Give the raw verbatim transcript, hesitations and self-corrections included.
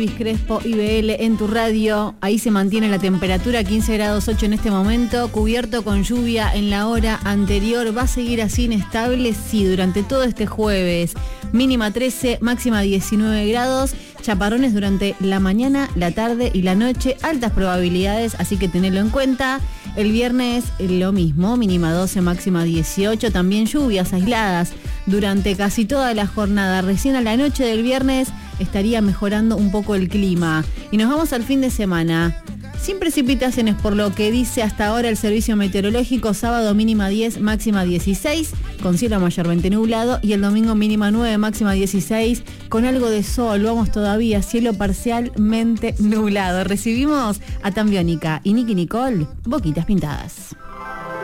Luis Crespo, I B L en tu radio. Ahí se mantiene la temperatura, quince grados ocho en este momento, cubierto con lluvia en la hora anterior. ¿Va a seguir así inestable? Sí, durante todo este jueves. Mínima trece, máxima diecinueve grados. Chaparrones durante la mañana, la tarde y la noche. Altas probabilidades, así que tenedlo en cuenta. El viernes lo mismo, mínima doce, máxima dieciocho. También lluvias aisladas durante casi toda la jornada. Recién a la noche del viernes estaría mejorando un poco el clima. Y nos vamos al fin de semana. Sin precipitaciones por lo que dice hasta ahora el servicio meteorológico. Sábado mínima diez, máxima dieciséis, con cielo mayormente nublado. Y el domingo mínima nueve, máxima dieciséis, con algo de sol. Vamos todavía, cielo parcialmente nublado. Recibimos a Tambiónica y Nicky Nicole, Boquitas Pintadas.